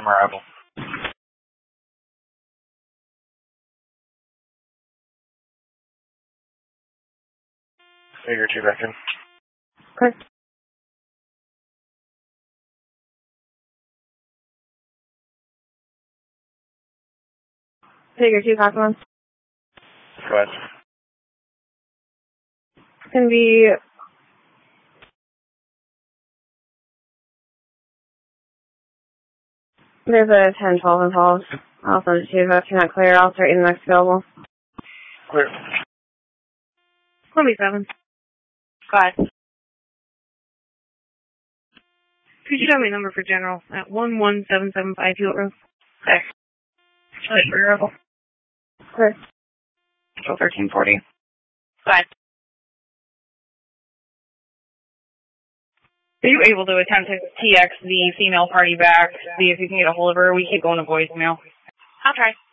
arrival. Figure 2 back in. Okay. Figure 2, Cosmo. Go ahead. It's going to be... There's a 10-12 involved. I'll send it to you, but if you're not clear, I'll start you the next available. Clear. 27. Go ahead. Could you tell me a number for general at 11775 Hewitt Road? Okay. Arrival. Clear. So 1340. Go ahead. Are you able to attempt to TX the female party back, see if you can get a hold of her? We keep going to voicemail. I'll try.